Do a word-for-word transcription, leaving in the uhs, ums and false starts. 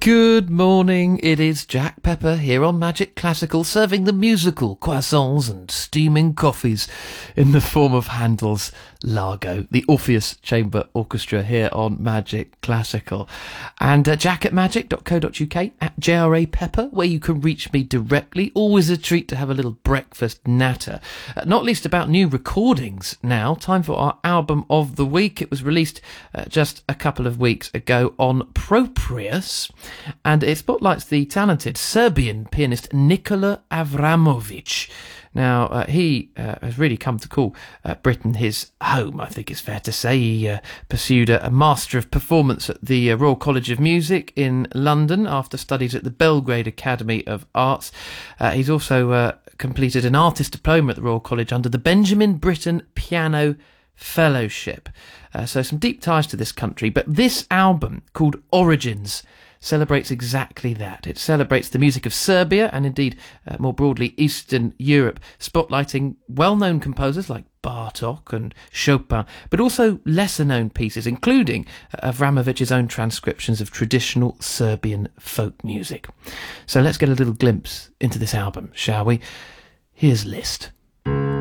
Good morning, it is Jack Pepper here on Magic Classical, serving the musical croissants and steaming coffees in the form of Handel's Largo, the Orpheus Chamber Orchestra here on Magic Classical. And uh, jack at magic dot co dot uk, at J R A Pepper, where you can reach me directly. Always a treat to have a little breakfast natter, uh, not least about new recordings now. Time for our album of the week. It was released uh, just a couple of weeks ago on Proprius, and it spotlights the talented Serbian pianist Nikola Avramovic. Now, uh, he uh, has really come to call uh, Britain his home, I think it's fair to say. He uh, pursued a, a Master of Performance at the uh, Royal College of Music in London after studies at the Belgrade Academy of Arts. Uh, he's also uh, completed an Artist Diploma at the Royal College under the Benjamin Britten Piano Fellowship. Uh, so some deep ties to this country. But this album, called Origins, celebrates exactly that. It celebrates the music of Serbia and indeed uh, more broadly Eastern Europe, spotlighting well-known composers like Bartók and Chopin, but also lesser-known pieces, including uh, Avramovic's own transcriptions of traditional Serbian folk music. So let's get a little glimpse into this album, shall we? Here's Liszt.